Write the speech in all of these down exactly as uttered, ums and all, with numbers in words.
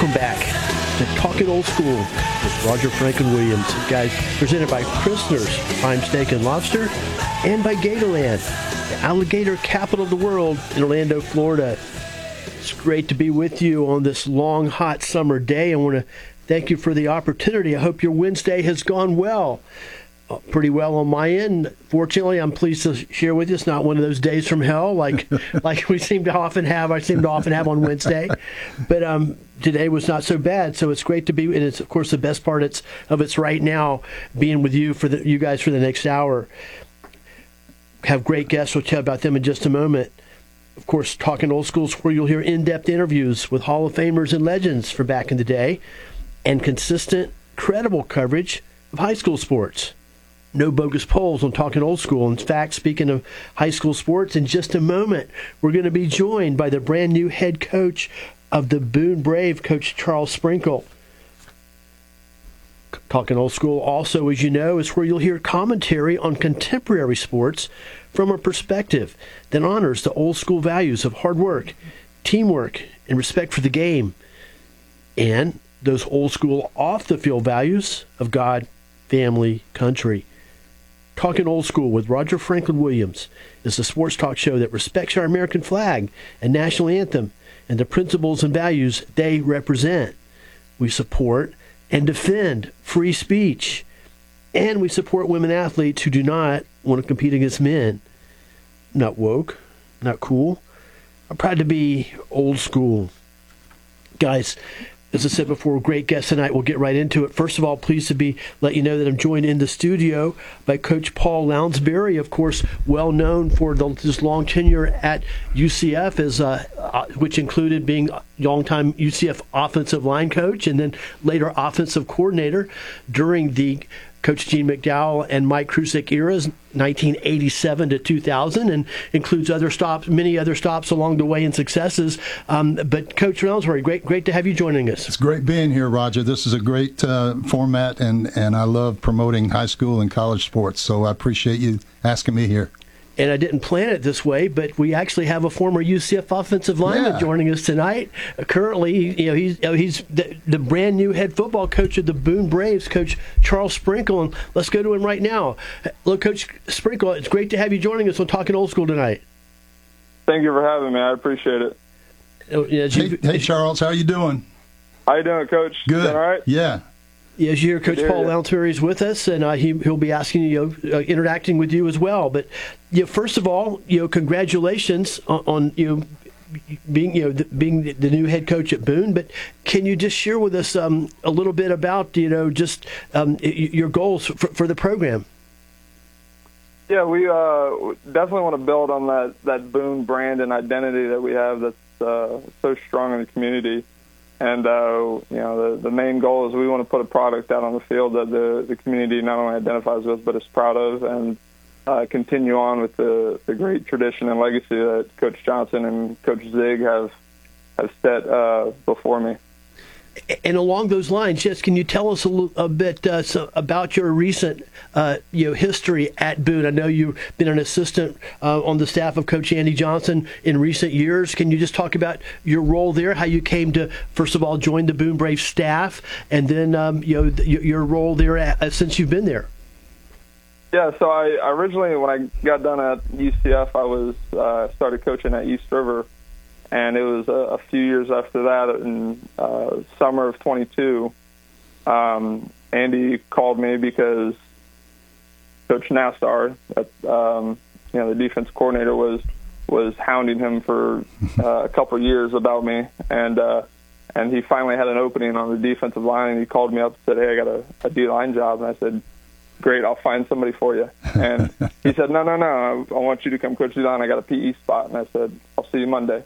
welcome back to Talking Old School with Roger Franklin Williams. Guys, presented by Christner's Prime Steak and Lobster and by Gatorland, the alligator capital of the world in Orlando, Florida. It's great to be with you on this long, hot summer day. I want to thank you for the opportunity. I hope your Wednesday has gone well. Uh, pretty well on my end. Fortunately, I'm pleased to share with you it's not one of those days from hell like like we seem to often have. I seem to often have on Wednesday, but um, today was not so bad. So it's great to be, and it's of course the best part it's of it's right now being with you for the you guys for the next hour. Have great guests. We'll tell you about them in just a moment. Of course, Talking Old Schools, where you'll hear in-depth interviews with Hall of Famers and legends for back in the day, and consistent, credible coverage of high school sports. No bogus polls on Talking Old School. In fact, speaking of high school sports, in just a moment, we're going to be joined by the brand new head coach of the Boone Brave, Coach Charles Sprinkle. Talking Old School also, as you know, is where you'll hear commentary on contemporary sports from a perspective that honors the old school values of hard work, teamwork, and respect for the game, and those old school off-the-field values of God, family, country. Talking Old School with Roger Franklin Williams is the sports talk show that respects our American flag and national anthem and the principles and values they represent. We support and defend free speech, and we support women athletes who do not want to compete against men. Not woke, not cool. I'm proud to be old school. Guys, as I said before, great guest tonight. We'll get right into it. First of all, pleased to be let you know that I'm joined in the studio by Coach Paul Lounsbury, of course, well known for the, his long tenure at U C F, as uh, uh, which included being a longtime U C F offensive line coach and then later offensive coordinator during the Coach Gene McDowell and Mike Krusick eras, nineteen eighty-seven to two thousand, and includes other stops, many other stops along the way and successes. Um, but Coach Lounsbury, great, great to have you joining us. It's great being here, Roger. This is a great uh, format, and, and I love promoting high school and college sports. So I appreciate you asking me here. And I didn't plan it this way, but we actually have a former U C F offensive lineman yeah. joining joining us tonight. Uh, currently, you know, he's uh, he's the, the brand new head football coach of the Boone Braves, Coach Charles Sprinkle. And let's go to him right now. Hello, Coach Sprinkle. It's great to have you joining us on Talking Old School tonight. Thank you for having me. I appreciate it. Uh, yeah, hey, you, hey, Charles, how are you doing? How you doing, Coach? Good. Doing all right? Yeah. Yeah, as you hear, Coach Good Paul area. Lounsbury is with us, and uh, he, he'll be asking you, uh, interacting with you as well. But you know, first of all, you know, congratulations on, on you know, being you know the, being the new head coach at Boone. But can you just share with us um, a little bit about you know just um, your goals for, for the program? Yeah, we uh, definitely want to build on that, that Boone brand and identity that we have that's uh, so strong in the community. And, uh, you know, the, the main goal is we want to put a product out on the field that the, the community not only identifies with but is proud of, and uh, continue on with the, the great tradition and legacy that Coach Johnson and Coach Zig have, have set uh, before me. And along those lines, yes, can you tell us a, little, a bit uh, so about your recent, uh, you know, history at Boone? I know you've been an assistant uh, on the staff of Coach Andy Johnson in recent years. Can you just talk about your role there, how you came to, first of all, join the Boone Braves staff, and then, um, you know, your, your role there at, since you've been there? Yeah, so I originally, when I got done at U C F, I was uh, started coaching at East River. And it was a, a few years after that, in uh, summer of twenty-two, um, Andy called me because Coach Nassar, um, you know, the defense coordinator, was was hounding him for uh, a couple of years about me, and uh, and he finally had an opening on the defensive line, and he called me up and said, "Hey, I got a, a D-line job," and I said, "Great, I'll find somebody for you." And he said, no, no, no, I, I want you to come coach D-line. I got a P E spot. And I said, I'll see you Monday.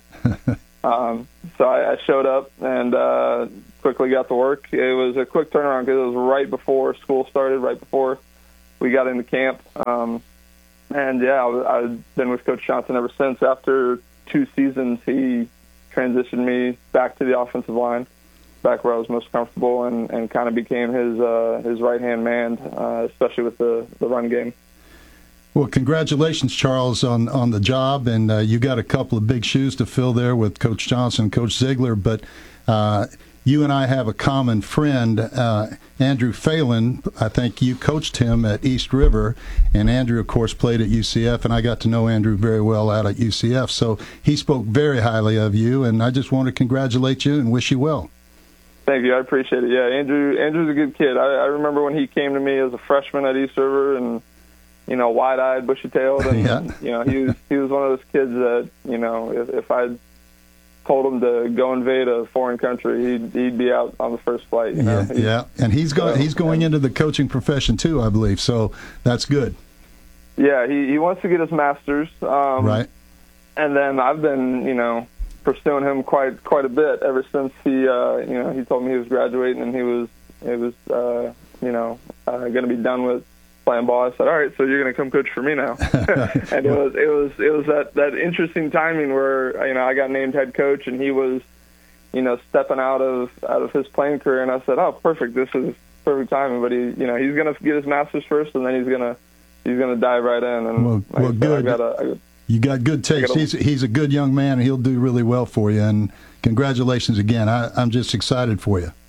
um, so I, I showed up and uh, quickly got to work. It was a quick turnaround because it was right before school started, right before we got into camp. Um, and, yeah, I, I've been with Coach Johnson ever since. After two seasons, he transitioned me back to the offensive line, back where I was most comfortable, and, and kind of became his uh, his right-hand man, uh, especially with the, the run game. Well, congratulations, Charles, on, on the job, and uh, you got a couple of big shoes to fill there with Coach Johnson and Coach Ziegler, but uh, you and I have a common friend, uh, Andrew Phelan. I think you coached him at East River, and Andrew, of course, played at U C F, and I got to know Andrew very well out at U C F. So he spoke very highly of you, and I just want to congratulate you and wish you well. Thank you. I appreciate it. Yeah, Andrew. Andrew's a good kid. I, I remember when he came to me as a freshman at East River, and you know, wide-eyed, bushy-tailed, and yeah. you know, he was he was one of those kids that you know, if, if I told him to go invade a foreign country, he'd he'd be out on the first flight. You know? Yeah, yeah, and he's going so, he's going into the coaching profession too, I believe. So that's good. Yeah, he he wants to get his master's. Um, right. And then I've been, you know, pursuing him quite quite a bit ever since he, uh, you know, he told me he was graduating and he was he was, uh, you know, uh, going to be done with playing ball. I said, all right, so you're going to come coach for me now. And it was it was it was that that interesting timing where you know I got named head coach and he was, you know, stepping out of out of his playing career, and I said, oh, perfect, this is perfect timing. But he, you know, he's going to get his master's first, and then he's going to he's going to dive right in. And well, like well said, good. I got a, I got, You got good taste. He's he's a good young man, and he'll do really well for you. And congratulations again. I, I'm just excited for you.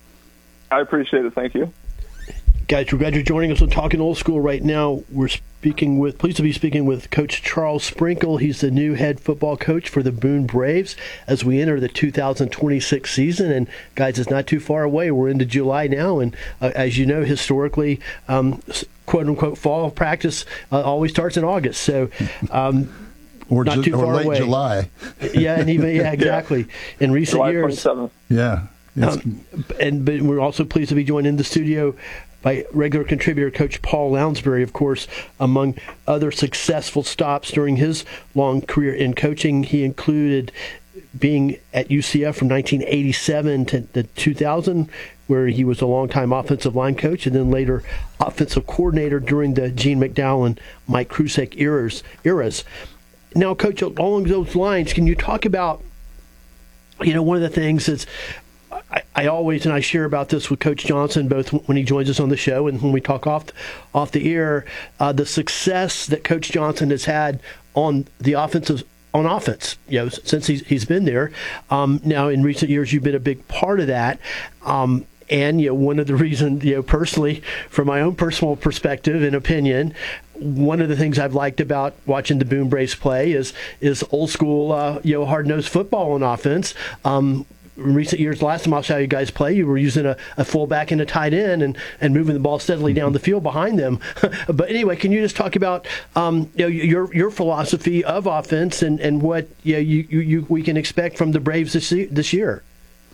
I appreciate it. Thank you. Guys, we're glad you're joining us on Talking Old School right now. We're speaking with, pleased to be speaking with Coach Charles Sprinkle. He's the new head football coach for the Boone Braves as we enter the two thousand twenty-six season. And guys, it's not too far away. We're into July now, and uh, as you know, historically, um, quote unquote, fall practice uh, always starts in August. So. Um, Or, not ju- too or far late away. July. Yeah, and even yeah, exactly. Yeah. In recent July years, twenty-seventh. Yeah. um, and but we're also pleased to be joined in the studio by regular contributor Coach Paul Lounsbury, of course, among other successful stops during his long career in coaching. He included being at U C F from nineteen eighty-seven to, to two thousand, where he was a longtime offensive line coach, and then later offensive coordinator during the Gene McDowell and Mike Krusek eras. eras. Now, Coach, along those lines, can you talk about, you know, one of the things that's, I, I always, and I share about this with Coach Johnson, both when he joins us on the show and when we talk off, off the air, uh, the success that Coach Johnson has had on the offensive on offense, you know, since he's, he's been there. Um, now, in recent years, you've been a big part of that. Um, and, you know, one of the reasons, you know, personally, from my own personal perspective and opinion, one of the things I've liked about watching the Boone Braves play is is old school, uh, you know, hard-nosed football on offense. Um, in recent years, last time I saw you guys play, you were using a, a fullback and a tight end and, and moving the ball steadily down the field behind them. But anyway, can you just talk about um, you know, your your philosophy of offense and, and what you, know, you, you, you we can expect from the Braves this this year?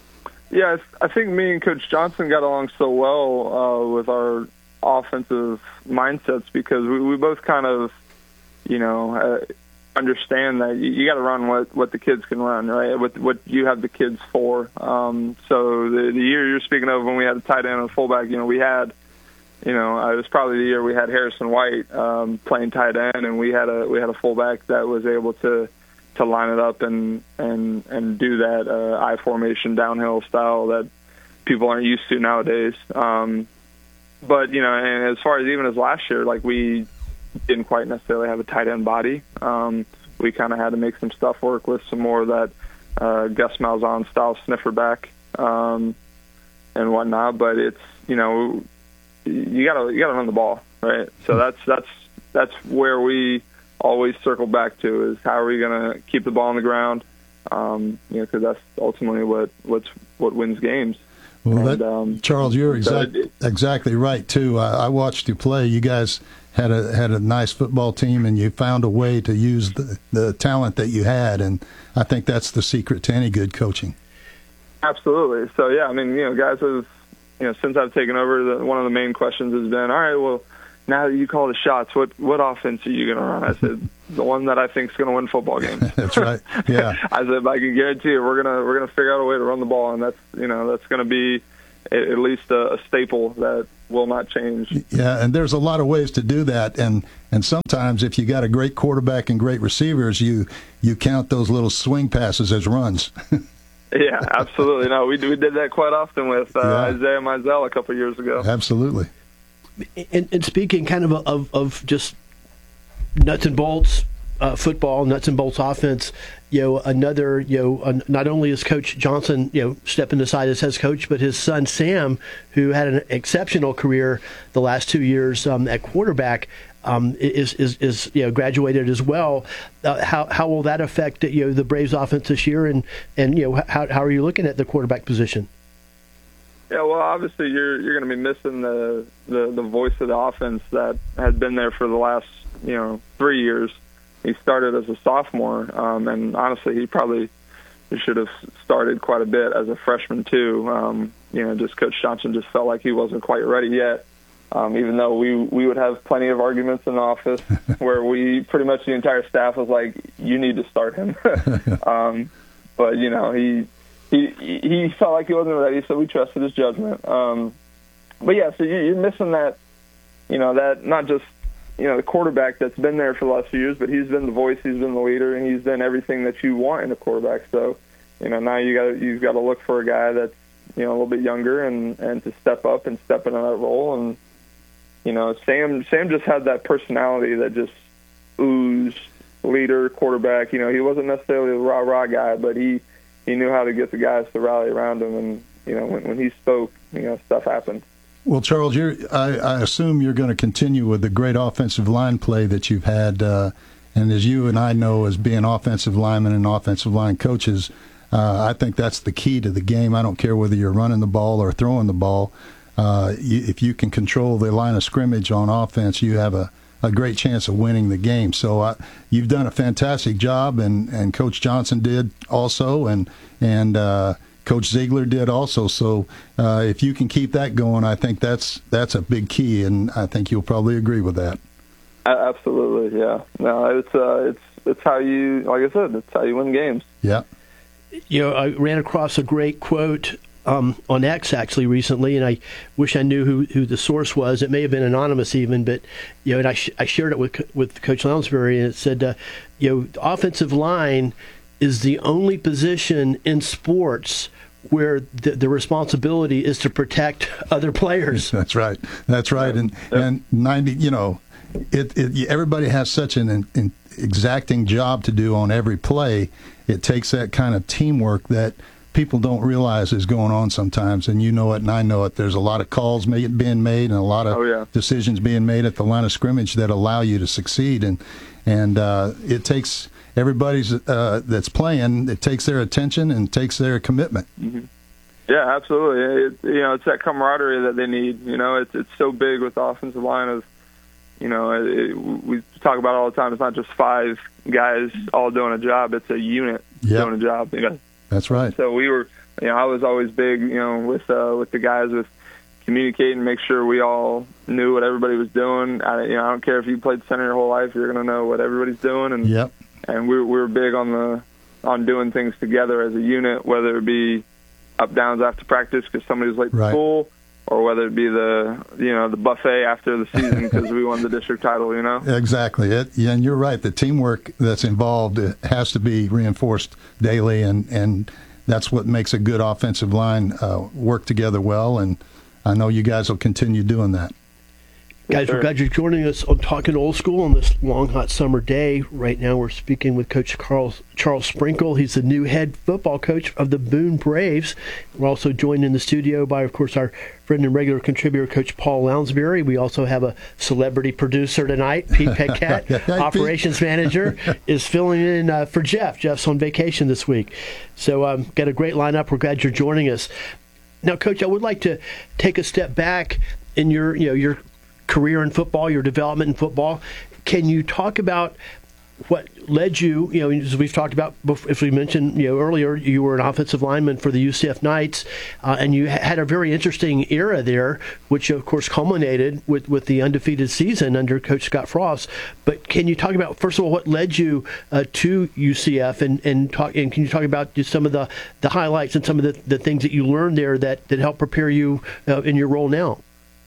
Yeah, I think me and Coach Johnson got along so well uh, with our offensive mindsets because we, we both kind of, you know, uh, understand that you, you got to run what, what the kids can run, right? What what you have the kids for. Um, so the, the year you're speaking of when we had a tight end and a fullback, you know, we had, you know, uh, it was probably the year we had Harrison White um, playing tight end, and we had a we had a fullback that was able to to line it up and and and do that uh, I formation downhill style that people aren't used to nowadays. Um, But, you know, and as far as even as last year, like we didn't quite necessarily have a tight end body. Um, we kind of had to make some stuff work with some more of that uh, Gus Malzahn style sniffer back um, and whatnot. But it's, you know, you gotta you gotta run the ball, right? So that's that's that's where we always circle back to is how are we gonna keep the ball on the ground? Um, you know, because that's ultimately what what's what wins games. Well, and, that, um, Charles, you're exact, so it, exactly right too. I, I watched you play. You guys had a had a nice football team, and you found a way to use the, the talent that you had, and I think that's the secret to any good coaching. Absolutely. So yeah, I mean, you know, guys have, you know, since I've taken over, the, one of the main questions has been, all right, well, now that you call the shots, what what offense are you going to run? I said, the one that I think is going to win football games. That's right. Yeah. I said, I can guarantee you, we're gonna we're gonna figure out a way to run the ball, and that's you know that's going to be at, at least a, a staple that will not change. Yeah, and there's a lot of ways to do that, and and sometimes if you got a great quarterback and great receivers, you you count those little swing passes as runs. Yeah, absolutely. No, we we did that quite often with uh, Yeah. Isaiah Mizell a couple of years ago. Absolutely. And, and speaking kind of, of of just nuts and bolts uh, football, nuts and bolts offense, you know, another, you know, uh, not only is Coach Johnson, you know, stepping aside as head coach, but his son Sam, who had an exceptional career the last two years um, at quarterback, um, is is is you know graduated as well. Uh, how how will that affect you know the Braves offense this year, and and you know how how are you looking at the quarterback position? Yeah, well, obviously you're you're going to be missing the, the the voice of the offense that has been there for the last you know three years. He started as a sophomore, um, and honestly, he probably should have started quite a bit as a freshman too. Um, you know, just Coach Johnson just felt like he wasn't quite ready yet. Um, even though we we would have plenty of arguments in the office where we pretty much the entire staff was like, "You need to start him." um, but you know, he. He he felt like he wasn't ready, so we trusted his judgment. Um, but yeah, so you're missing that, you know, that not just you know the quarterback that's been there for the last few years, but he's been the voice, he's been the leader, and he's done everything that you want in a quarterback. So, you know, now you got you've got to look for a guy that's you know a little bit younger and, and to step up and step into that role. And you know, Sam Sam just had that personality that just oozed leader, quarterback. You know, he wasn't necessarily a rah rah guy, but he. He knew how to get the guys to rally around him, and you know when, when he spoke, you know stuff happened. Well, Charles, you're, I, I assume you're going to continue with the great offensive line play that you've had, uh, and as you and I know, as being offensive linemen and offensive line coaches, uh, I think that's the key to the game. I don't care whether you're running the ball or throwing the ball. Uh, you, if you can control the line of scrimmage on offense, you have a a great chance of winning the game. So uh, you've done a fantastic job, and, and Coach Johnson did also, and and uh, Coach Ziegler did also. So uh, if you can keep that going, I think that's that's a big key, and I think you'll probably agree with that. Absolutely, yeah. No, it's uh, it's it's how you, like I said, it's how you win games. Yeah. You know, I ran across a great quote Um, on X actually recently, and I wish I knew who, who the source was. It may have been anonymous even, but you know, and I sh- I shared it with with Coach Lounsbury, and it said, uh, you know, the offensive line is the only position in sports where the, the responsibility is to protect other players. That's right. That's right. And and ninety, you know, it, it everybody has such an, an exacting job to do on every play. It takes that kind of teamwork that people don't realize is going on sometimes, and you know it and I know it. There's a lot of calls made, being made and a lot of oh, yeah. decisions being made at the line of scrimmage that allow you to succeed, and and uh, it takes everybody's uh, that's playing, it takes their attention and takes their commitment. Mm-hmm. Yeah, absolutely. It, you know, it's that camaraderie that they need. You know, it's it's so big with the offensive line of, you know, it, we talk about it all the time. It's not just five guys all doing a job. It's a unit yep. doing a job. You know? That's right. So we were, you know, I was always big, you know, with uh, with the guys with communicating, make sure we all knew what everybody was doing. I, you know, I don't care if you played center your whole life, you're going to know what everybody's doing. And yep. and we we were big on the on doing things together as a unit, whether it be up downs after practice because somebody was late right. to school, or whether it be the you know the buffet after the season because we won the district title. You know, exactly. It, yeah, and you're right. The teamwork that's involved has to be reinforced daily, and, and that's what makes a good offensive line uh, work together well. And I know you guys will continue doing that. Guys, we're glad you're joining us on Talking Old School on this long, hot summer day. Right now we're speaking with Coach Carl, Charles Sprinkle. He's the new head football coach of the Boone Braves. We're also joined in the studio by, of course, our friend and regular contributor, Coach Paul Lounsbury. We also have a celebrity producer tonight, Pete Petcat, Hey, operations Pete. manager, is filling in uh, for Jeff. Jeff's on vacation this week. So um, got a great lineup. We're glad you're joining us. Now, Coach, I would like to take a step back in your, you know, your career in football, your development in football. Can you talk about what led you, you know, as we've talked about, if we mentioned, you know, earlier, you were an offensive lineman for the U C F Knights, uh, and you had a very interesting era there, which of course culminated with, with the undefeated season under Coach Scott Frost. But can you talk about, first of all, what led you uh, to U C F, and and talk, and can you talk about just some of the, the highlights and some of the, the things that you learned there that, that helped prepare you uh, in your role now?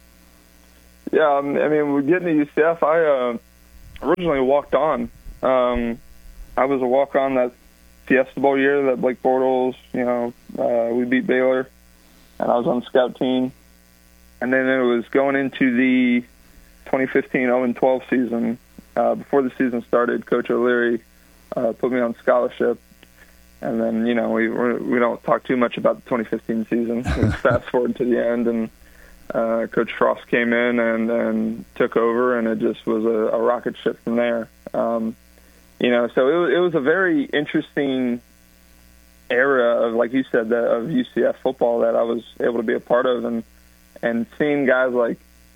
Yeah, I mean, we're getting to U C F. I uh, originally walked on. Um, I was a walk-on that Fiesta Bowl year that Blake Bortles, you know, uh, we beat Baylor, and I was on the scout team. And then it was going into the twenty fifteen oh and twelve season. Uh, before the season started, Coach O'Leary uh, put me on scholarship and then you know we we're, we don't talk too much about the twenty fifteen season. We fast forward to the end, and uh, Coach Frost came in and, and took over, and it just was a, a rocket ship from there. Um, you know, so it was, it was a very interesting era of, like you said, the, of U C F football that I was able to be a part of, and and seeing guys like,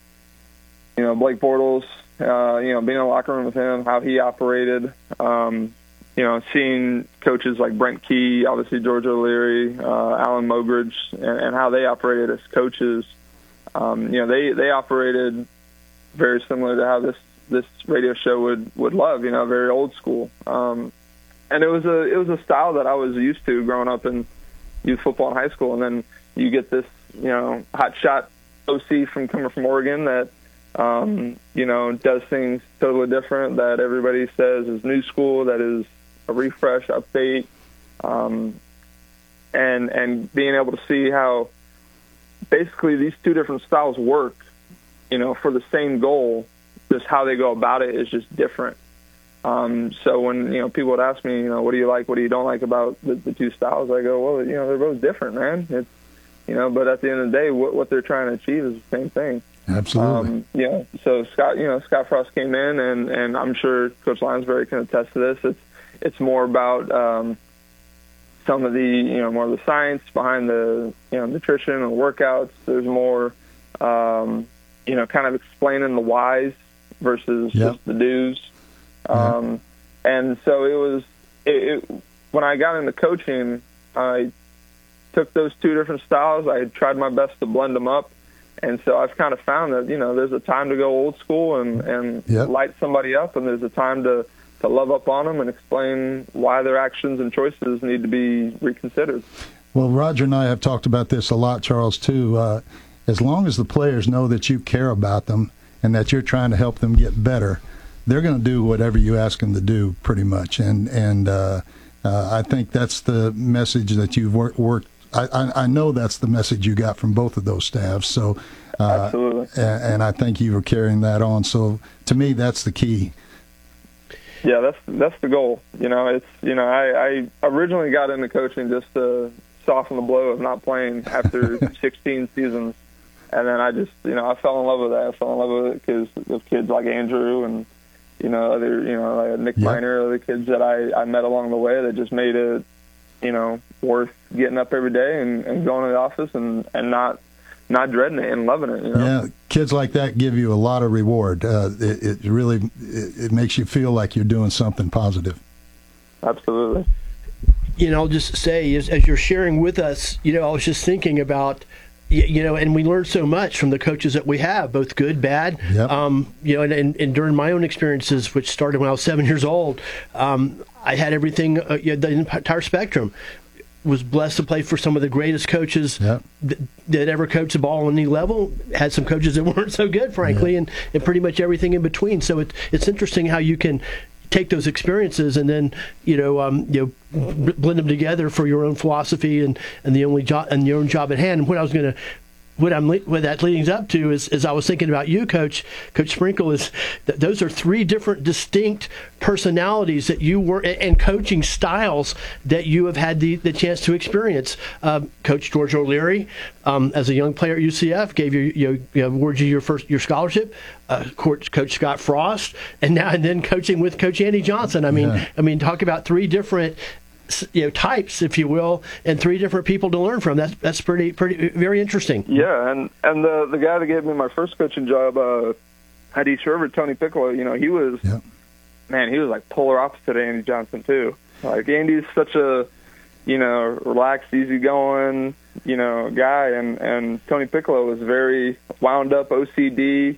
you know, Blake Bortles, uh, you know, being in the locker room with him, how he operated, um, you know, seeing coaches like Brent Key, obviously George O'Leary, uh, Alan Mogridge, and, and how they operated as coaches. Um, you know, they, they operated very similar to how this, this radio show would, would love, you know, very old school. Um, and it was a it was a style that I was used to growing up in youth football in high school. And then you get this, you know, hot shot O C from coming from Oregon that, um, you know, does things totally different, that everybody says is new school, that is a refresh, update, um, and and being able to see how basically these two different styles work, you know, for the same goal, just how they go about it is just different. Um, so when, you know, people would ask me, you know, what do you like, what do you don't like about the, the two styles, I go, well, you know, they're both different, man. It's, you know, but at the end of the day, what, what they're trying to achieve is the same thing. Absolutely. Um, you know, so Scott, you know, Scott Frost came in, and, and I'm sure Coach Linesbury can attest to this. It's it's more about um, some of the, you know, more of the science behind the, you know, nutrition and workouts. There's more, um, you know, kind of explaining the whys versus yep. just the do's. Um, yeah. And so it was, it, it, when I got into coaching, I took those two different styles. I tried my best to blend them up. And so I've kind of found that, you know, there's a time to go old school and, and yep. light somebody up, and there's a time to, to love up on them and explain why their actions and choices need to be reconsidered. Well, Roger and I have talked about this a lot, Charles, too. Uh, as long as the players know that you care about them and that you're trying to help them get better, they're going to do whatever you ask them to do, pretty much. And and uh, uh, I think that's the message that you've worked. worked I, I, I know that's the message you got from both of those staffs. So, uh, absolutely. And, and I think you were carrying that on. So, to me, that's the key. Yeah, that's that's the goal. You know, it's you know, I, I originally got into coaching just to soften the blow of not playing after sixteen seasons, and then I just you know I fell in love with that. I fell in love with it because of kids like Andrew and you know other you know like Nick yep. Miner, other kids that I, I met along the way that just made it you know worth getting up every day and, and going to the office and, and not not dreading it and loving it. You know? Yeah, kids like that give you a lot of reward. Uh, it, it really it, it makes you feel like you're doing something positive. Absolutely. You know, I'll just say, as, as you're sharing with us, you know, I was just thinking about, you, you know, and we learn so much from the coaches that we have, both good, bad. Yep. Um, you know, and, and, and during my own experiences, which started when I was seven years old, um, I had everything, uh, you know, the entire spectrum. Was blessed to play for some of the greatest coaches yep. that, that ever coached the ball on any level. Had some coaches that weren't so good, frankly, yep. and, and pretty much everything in between. So it, it's interesting how you can take those experiences and then you know um, you know blend them together for your own philosophy and, and the only job and your own job at hand. And what I was going to What I'm what that leading up to is, is I was thinking about you, Coach Coach Sprinkle. Is that those are three different distinct personalities that you were and coaching styles that you have had the, the chance to experience. Um, Coach George O'Leary, um, as a young player at U C F, gave you you, you know, awarded you your first your scholarship. Uh, Coach, Coach Scott Frost, and now and then coaching with Coach Andy Johnson. I mean, yeah. I mean, talk about three different. You know, types, if you will, and three different people to learn from. That's that's pretty pretty very interesting. Yeah, and and the the guy that gave me my first coaching job uh, at East River, Tony Piccolo. You know, he was yeah. man, he was like polar opposite of Andy Johnson too. Like Andy's such a you know relaxed, easygoing you know guy, and and Tony Piccolo was very wound up, O C D.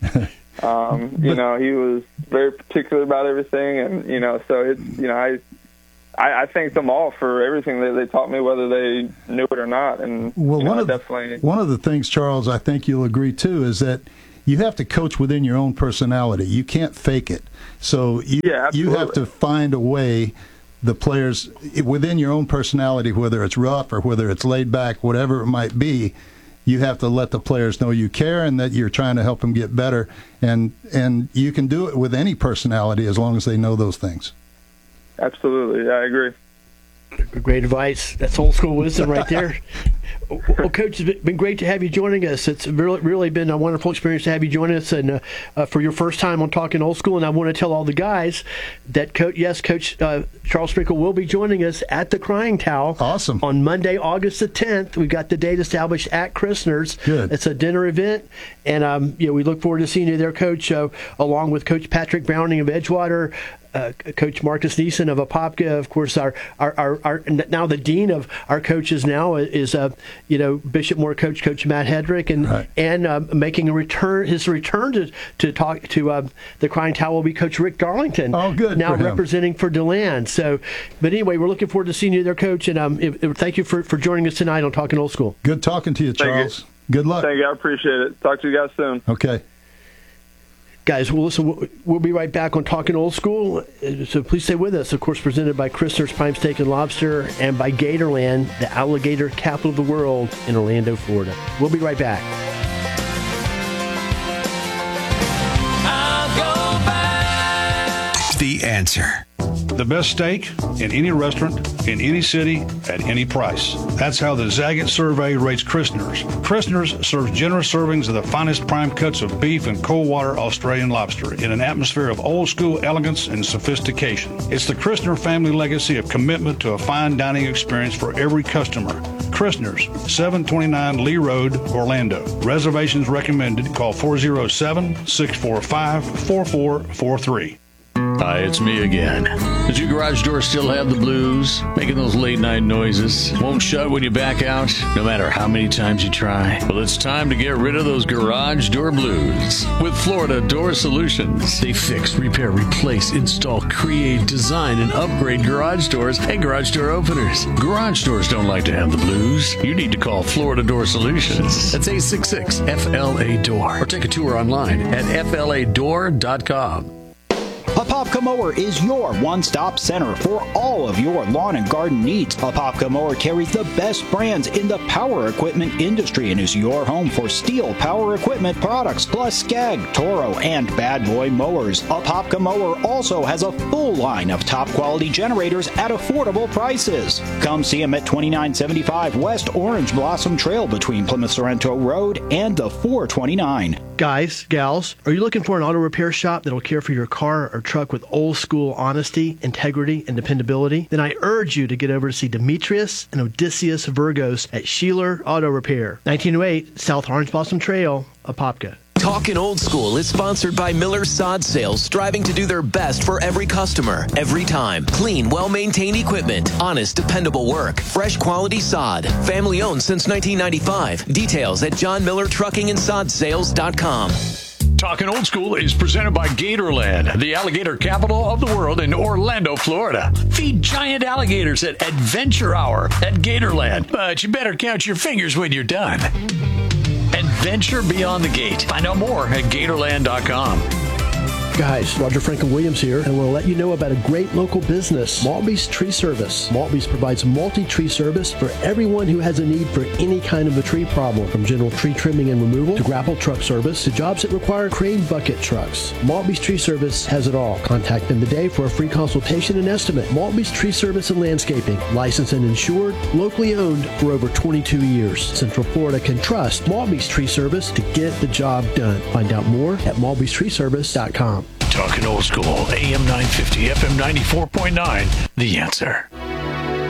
um, you know, he was very particular about everything, and you know, so it's you know I. I, I thank them all for everything that they taught me, whether they knew it or not. And well, you know, one of definitely one of the things, Charles, I think you'll agree too, is that you have to coach within your own personality. You can't fake it. So you yeah, you have to find a way. The players within your own personality, whether it's rough or whether it's laid back, whatever it might be, you have to let the players know you care and that you're trying to help them get better. And and you can do it with any personality as long as they know those things. Absolutely, I agree. Great advice. That's old school wisdom right there. Well, Coach, it's been great to have you joining us. It's really, really been a wonderful experience to have you join us, and uh, uh, for your first time on Talking Old School. And I want to tell all the guys that, Coach, yes, Coach uh, Charles Sprinkle will be joining us at the Crying Towel. Awesome. On Monday, August the tenth. We've got the date established at Christner's. Good. It's a dinner event, and um, you know, we look forward to seeing you there, Coach, uh, along with Coach Patrick Browning of Edgewater. Uh, Coach Marcus Neeson of Apopka, of course, our, our, our, our now the dean of our coaches now is uh, you know Bishop Moore coach Coach Matt Hedrick, and right. and uh, making a return his return to to talk to uh, the Crying Towel will be Coach Rick Darlington. Oh, good. Now for representing for DeLand. So, but anyway, we're looking forward to seeing you there, Coach, and um, if, if, thank you for, for joining us tonight on Talking Old School. Good talking to you, Charles. You. Good luck. Thank you. I appreciate it. Talk to you guys soon. Okay. Guys, well, listen, we'll be right back on Talking Old School, so please stay with us. Of course, presented by Christner's Prime Steak and Lobster and by Gatorland, the alligator capital of the world in Orlando, Florida. We'll be right back. I'll go back. The Answer. The best steak in any restaurant, in any city, at any price. That's how the Zagat survey rates Christner's. Christner's serves generous servings of the finest prime cuts of beef and cold water Australian lobster in an atmosphere of old school elegance and sophistication. It's the Christner family legacy of commitment to a fine dining experience for every customer. Christner's, seven twenty-nine Lee Road, Orlando. Reservations recommended. Call four oh seven, six four five, four four four three. Hi, it's me again. Does your garage door still have the blues? Making those late night noises? Won't shut when you back out, no matter how many times you try? Well, it's time to get rid of those garage door blues with Florida Door Solutions. They fix, repair, replace, install, create, design, and upgrade garage doors and garage door openers. Garage doors don't like to have the blues. You need to call Florida Door Solutions. That's eight six six F L A Door or take a tour online at F L A door dot com. Apopka Mower is your one-stop center for all of your lawn and garden needs. Apopka Mower carries the best brands in the power equipment industry and is your home for Steel power equipment products, plus Skag, Toro, and Bad Boy mowers. Apopka Mower also has a full line of top-quality generators at affordable prices. Come see them at twenty-nine seventy-five West Orange Blossom Trail between Plymouth Sorrento Road and the four twenty-nine. Guys, gals, are you looking for an auto repair shop that'll care for your car or truck with old school honesty, integrity, and dependability? Then I urge you to get over to see Demetrius and Odysseus Virgos at Sheeler Auto Repair, nineteen oh eight South Orange Blossom Trail, Apopka. Talking Old School is sponsored by Miller Sod Sales, striving to do their best for every customer, every time. Clean, well-maintained equipment, honest, dependable work, fresh quality sod. Family owned since nineteen ninety-five. Details at john miller trucking and sod sales dot com. Talking Old School is presented by Gatorland, the alligator capital of the world in Orlando, Florida. Feed giant alligators at Adventure Hour at Gatorland, but you better count your fingers when you're done. Adventure beyond the gate. Find out more at gatorland dot com. Guys, Roger Franklin Williams here, and we'll let you know about a great local business, Maltby's Tree Service. Maltby's provides multi-tree service for everyone who has a need for any kind of a tree problem, from general tree trimming and removal to grapple truck service to jobs that require crane bucket trucks. Maltby's Tree Service has it all. Contact them today for a free consultation and estimate. Maltby's Tree Service and Landscaping, licensed and insured, locally owned for over twenty-two years. Central Florida can trust Maltby's Tree Service to get the job done. Find out more at maltbys tree service dot com. Talking Old School, A M nine fifty, F M ninety-four point nine, The Answer.